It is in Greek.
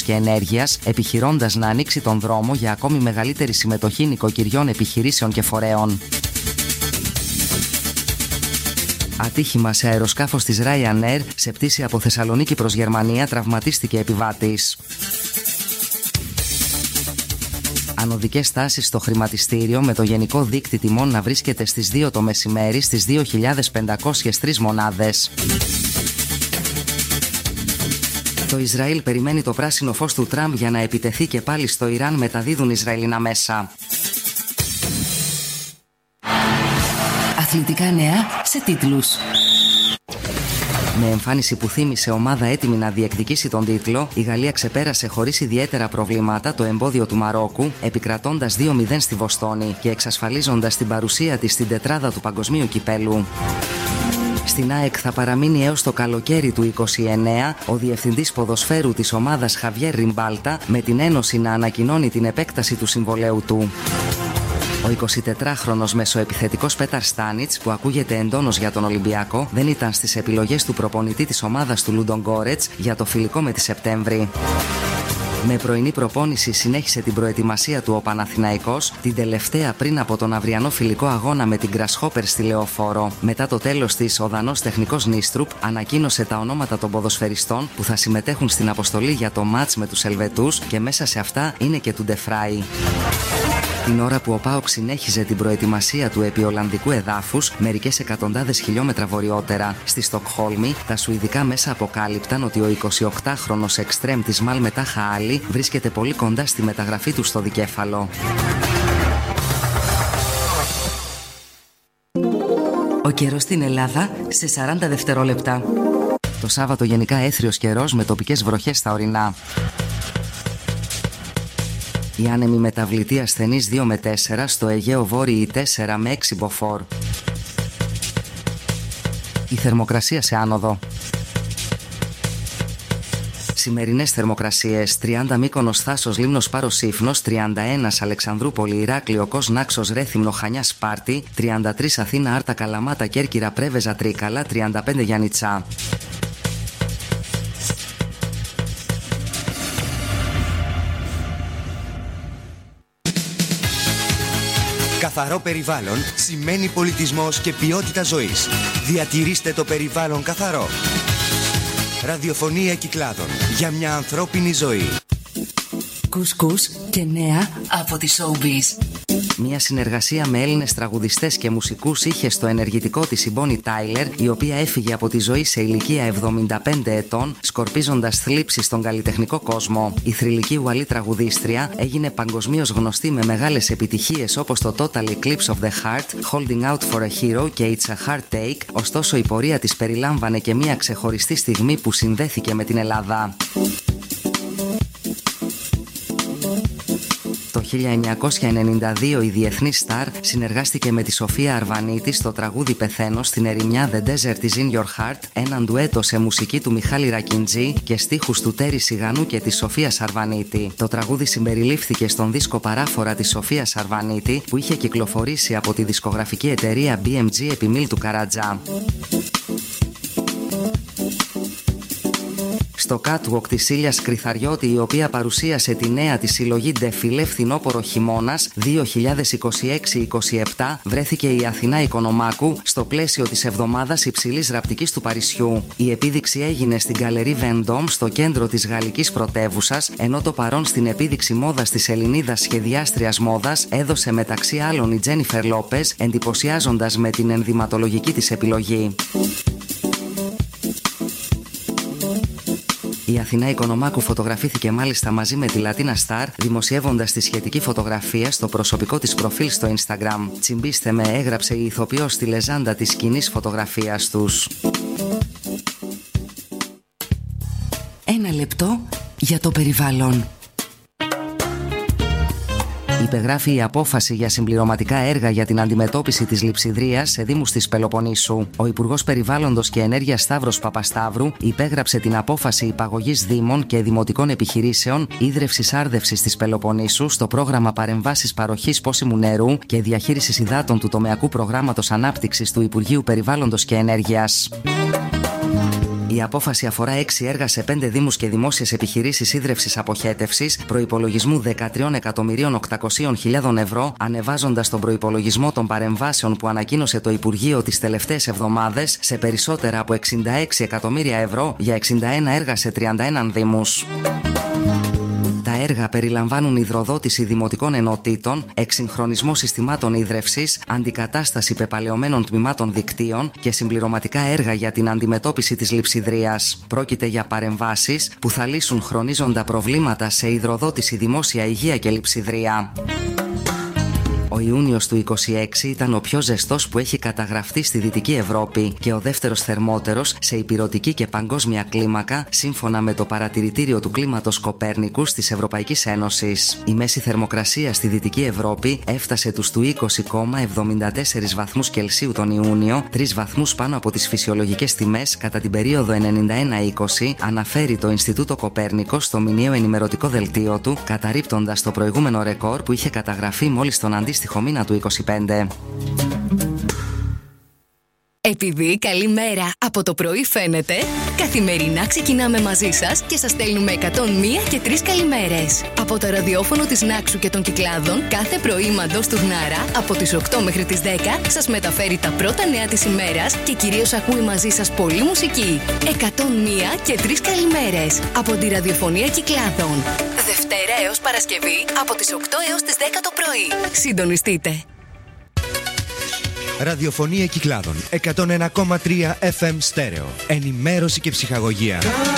και Ενέργειας, επιχειρώντας να ανοίξει τον δρόμο για ακόμη μεγαλύτερη συμμετοχή νοικοκυριών, επιχειρήσεων και φορέων. Ατύχημα σε αεροσκάφος της Ryanair, σε πτήση από Θεσσαλονίκη προς Γερμανία, τραυματίστηκε επιβάτης. Ανωδικές τάσεις στο χρηματιστήριο, με το γενικό δείκτη τιμών να βρίσκεται στις 2 το μεσημέρι στις 2.503 μονάδες. Το Ισραήλ περιμένει το πράσινο φως του Τραμπ για να επιτεθεί και πάλι στο Ιράν, μεταδίδουν Ισραηλινά μέσα. Αθλητικά νέα σε τίτλους. Με εμφάνιση που θύμισε ομάδα έτοιμη να διεκδικήσει τον τίτλο, η Γαλλία ξεπέρασε χωρίς ιδιαίτερα προβλήματα το εμπόδιο του Μαρόκου, επικρατώντας 2-0 στη Βοστόνη και εξασφαλίζοντας την παρουσία της στην τετράδα του παγκοσμίου κυπέλου. Στην ΑΕΚ θα παραμείνει έως το καλοκαίρι του 2029 ο διευθυντής ποδοσφαίρου της ομάδας Χαβιέρ Ριμπάλτα, με την Ένωση να ανακοινώνει την επέκταση του συμβολαίου του. Ο 24χρονος μεσοεπιθετικός Πέταρ Στάνιτς, που ακούγεται εντόνως για τον Ολυμπιακό, δεν ήταν στις επιλογές του προπονητή της ομάδας του Λούντογκόρετς για το φιλικό με τη Σεπτέμβρη. Με πρωινή προπόνηση συνέχισε την προετοιμασία του ο Παναθηναϊκός, την τελευταία πριν από τον αυριανό φιλικό αγώνα με την Grasshopper στη Λεωφόρο. Μετά το τέλος της, ο Δανός τεχνικός Νίστρουπ ανακοίνωσε τα ονόματα των ποδοσφαιριστών που θα συμμετέχουν στην αποστολή για το μάτς με τους Ελβετούς, και μέσα σε αυτά είναι και του Ντεφράι. Την ώρα που ο ΠΑΟΚ συνέχιζε την προετοιμασία του επί Ολλανδικού εδάφους, μερικές εκατοντάδες χιλιόμετρα βορειότερα, στη Στοκχόλμη, τα σουηδικά μέσα αποκάλυπταν ότι ο 28χρονος εξτρέμ της Μάλμε Χαάλι βρίσκεται πολύ κοντά στη μεταγραφή του στο δικέφαλο. Ο καιρός στην Ελλάδα σε 40 δευτερόλεπτα. Το Σάββατο γενικά έθριος καιρός με τοπικές βροχές στα ορεινά. Η άνεμη μεταβλητή ασθενής 2 με 4, στο Αιγαίο Βόρειη 4 με 6 μποφόρ. Η θερμοκρασία σε άνοδο. Σημερινές θερμοκρασίες: 30 Μύκονος Θάσος Λίμνος Πάρος Σύφνος, 31 Αλεξανδρούπολη Ηράκλειο Κος Νάξος Ρέθυμνο Χανιά Σπάρτη, 33 Αθήνα Άρτα Καλαμάτα Κέρκυρα Πρέβεζα Τρίκαλα, 35 Γιάννητσά. Καθαρό περιβάλλον σημαίνει πολιτισμός και ποιότητα ζωής. Διατηρήστε το περιβάλλον καθαρό. Ραδιοφωνία Κυκλάδων, για μια ανθρώπινη ζωή. Κουσκούς και νέα από τη Showbiz. Μια συνεργασία με Έλληνες τραγουδιστές και μουσικούς είχε στο ενεργητικό της η Bonnie Tyler, η οποία έφυγε από τη ζωή σε ηλικία 75 ετών, σκορπίζοντας θλίψη στον καλλιτεχνικό κόσμο. Η θρυλική ουαλή τραγουδίστρια έγινε παγκοσμίως γνωστή με μεγάλες επιτυχίες όπως το Total Eclipse of the Heart, Holding Out for a Hero και It's a Hard Take, ωστόσο η πορεία της περιλάμβανε και μια ξεχωριστή στιγμή που συνδέθηκε με την Ελλάδα. Το 1992 η διεθνή στάρ συνεργάστηκε με τη Σοφία Αρβανίτη στο τραγούδι «Πεθαίνω» στην ερημιά The Desert is in Your Heart, έναν ντουέτο σε μουσική του Μιχάλη Ρακιντζή και στίχους του Τέρι Σιγανού και της Σοφίας Αρβανίτη. Το τραγούδι συμπεριλήφθηκε στον δίσκο Παράφορα της Σοφίας Αρβανίτη, που είχε κυκλοφορήσει από τη δισκογραφική εταιρεία BMG επί Μίλτου Καρατζά. Στο catwalk της Ήλιας Κρυθαριώτη, η οποία παρουσίασε τη νέα της συλλογή Ντεφιλέ Φθινόπορο Χειμώνας 2026-27, βρέθηκε η Αθηνά Οικονομάκου στο πλαίσιο της εβδομάδας υψηλής ραπτικής του Παρισιού. Η επίδειξη έγινε στην Γκαλερί Vendôme στο κέντρο της γαλλικής πρωτεύουσας, ενώ το παρόν στην επίδειξη μόδας της Ελληνίδας σχεδιάστριας μόδας έδωσε μεταξύ άλλων η Τζένιφερ Λόπες, εντυπωσιάζοντας με την ενδυματολογική της επιλογή. Η Αθηνά Οικονομάκου φωτογραφήθηκε μάλιστα μαζί με τη Λατίνα Σταρ, δημοσιεύοντας τη σχετική φωτογραφία στο προσωπικό της προφίλ στο Instagram. «Τσιμπήστε με», έγραψε η ηθοποιός στη λεζάντα της σκηνής φωτογραφίας τους. Ένα λεπτό για το περιβάλλον. Υπεγράφει η απόφαση για συμπληρωματικά έργα για την αντιμετώπιση της λειψιδρίας σε δήμους της Πελοποννήσου. Ο Υπουργός Περιβάλλοντος και Ενέργειας Σταύρος Παπασταύρου υπέγραψε την απόφαση υπαγωγής δήμων και δημοτικών επιχειρήσεων ίδρευσης-άρδευσης της Πελοποννήσου στο πρόγραμμα παρεμβάσεις παροχής πόσιμου νερού και διαχείρισης υδάτων του τομεακού προγράμματος ανάπτυξης του Υπουργείου Περιβάλλοντος και Ενέργειας. Η απόφαση αφορά 6 έργα σε 5 δήμους και δημόσιες επιχειρήσεις ίδρευσης αποχέτευσης προϋπολογισμού 13.800.000 ευρώ, ανεβάζοντας τον προϋπολογισμό των παρεμβάσεων που ανακοίνωσε το Υπουργείο τις τελευταίες εβδομάδες σε περισσότερα από 66 εκατομμύρια ευρώ για 61 έργα σε 31 δήμους. Τα έργα περιλαμβάνουν υδροδότηση δημοτικών ενωτήτων, εξυγχρονισμό συστημάτων ίδρευσης, αντικατάσταση πεπαλαιωμένων τμήματων δικτύων και συμπληρωματικά έργα για την αντιμετώπιση της λειψιδρίας. Πρόκειται για παρεμβάσεις που θα λύσουν χρονίζοντα προβλήματα σε υδροδότηση, δημόσια υγεία και λειψιδρία. Ο Ιούνιος του 26 ήταν ο πιο ζεστός που έχει καταγραφεί στη Δυτική Ευρώπη και ο δεύτερος θερμότερος σε ηπειρωτική και παγκόσμια κλίμακα, σύμφωνα με το Παρατηρητήριο του Κλίματος Κοπέρνικους της Ευρωπαϊκής Ένωσης. Η μέση θερμοκρασία στη Δυτική Ευρώπη έφτασε τους του 20,74 βαθμούς Κελσίου τον Ιούνιο, 3 βαθμούς πάνω από τις φυσιολογικές τιμές κατά την περίοδο 91-20, αναφέρει το Ινστιτούτο Κοπέρνικος στο μηνιαίο ενημερωτικό δελτίο του, καταρρίπτοντας το προηγούμενο ρεκόρ που είχε καταγραφεί μόλις τον αντίστοιχο μήνα του 25. Επειδή καλή μέρα από το πρωί φαίνεται, καθημερινά ξεκινάμε μαζί σας και σας στέλνουμε 101 και 3 καλημέρες. Από το ραδιόφωνο της Νάξου και των Κυκλάδων, κάθε πρωί Μαντός Τουρνάρα από τις 8 μέχρι τις 10 σας μεταφέρει τα πρώτα νέα της ημέρας και κυρίως ακούει μαζί σας πολλή μουσική. 101 και 3 καλημέρες από τη ραδιοφωνία Κυκλάδων. Δευτέρα έως Παρασκευή από τις 8 έως τις 10 το πρωί. Συντονιστείτε. Ραδιοφωνία Κυκλάδων 101,3 FM στέρεο. Ενημέρωση και ψυχαγωγία.